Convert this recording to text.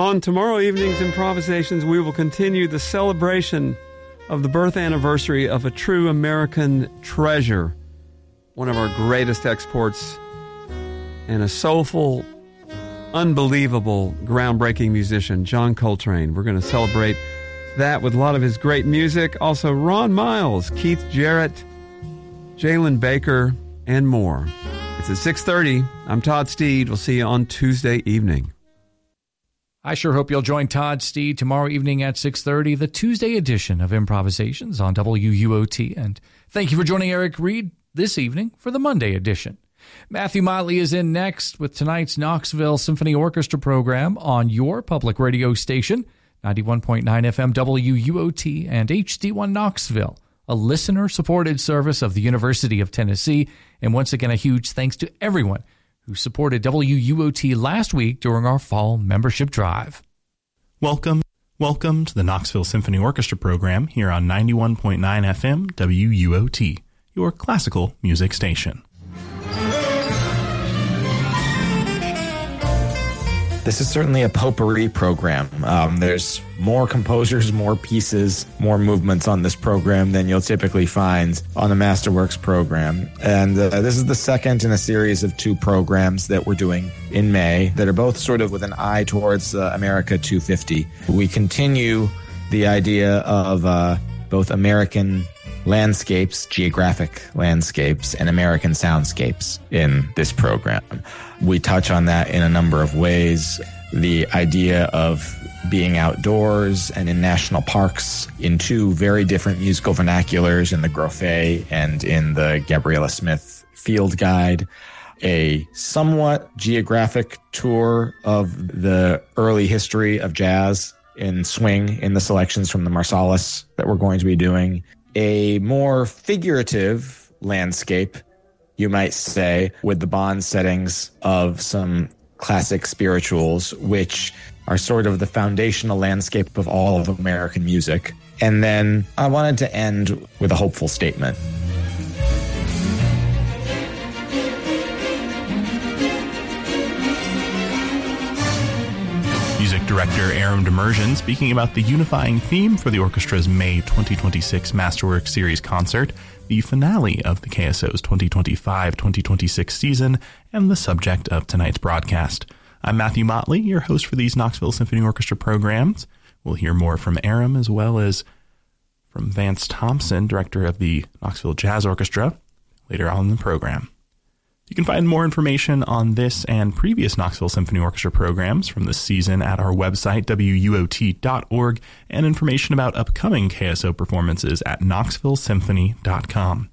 On tomorrow evening's Improvisations, we will continue the celebration of the birth anniversary of a true American treasure, one of our greatest exports, and a soulful, unbelievable, groundbreaking musician, John Coltrane. We're going to celebrate that with a lot of his great music. Also, Ron Miles, Keith Jarrett, Jalen Baker, and more. It's at 6:30. I'm Todd Steed. We'll see you on Tuesday evening. I sure hope you'll join Todd Steed tomorrow evening at 6:30, the Tuesday edition of Improvisations on WUOT. And thank you for joining Eric Reed this evening for the Monday edition. Matthew Motley is in next with tonight's Knoxville Symphony Orchestra program on your public radio station, 91.9 FM WUOT and HD1 Knoxville, a listener-supported service of the University of Tennessee. And once again, a huge thanks to everyone who supported WUOT last week during our fall membership drive. Welcome to the Knoxville Symphony Orchestra program here on 91.9 FM WUOT, your classical music station. This is certainly a potpourri program. There's more composers, more pieces, more movements on this program than you'll typically find on the Masterworks program. And this is the second in a series of 2 programs that we're doing in May that are both sort of with an eye towards America 250. We continue the idea of both American landscapes, geographic landscapes, and American soundscapes in this program. We touch on that in a number of ways. The idea of being outdoors and in national parks in 2 very different musical vernaculars, in the Grofé and in the Gabriela Smith Field Guide. A somewhat geographic tour of the early history of jazz in swing in the selections from the Marsalis that we're going to be doing. A more figurative landscape, you might say, with the bond settings of some classic spirituals, which are sort of the foundational landscape of all of American music. And then I wanted to end with a hopeful statement. Music director Aram Demerjian speaking about the unifying theme for the orchestra's May 2026 Masterworks Series concert, the finale of the KSO's 2025-2026 season, and the subject of tonight's broadcast. I'm Matthew Motley, your host for these Knoxville Symphony Orchestra programs. We'll hear more from Aram as well as from Vance Thompson, director of the Knoxville Jazz Orchestra, later on in the program. You can find more information on this and previous Knoxville Symphony Orchestra programs from this season at our website, wuot.org, and information about upcoming KSO performances at knoxvillesymphony.com.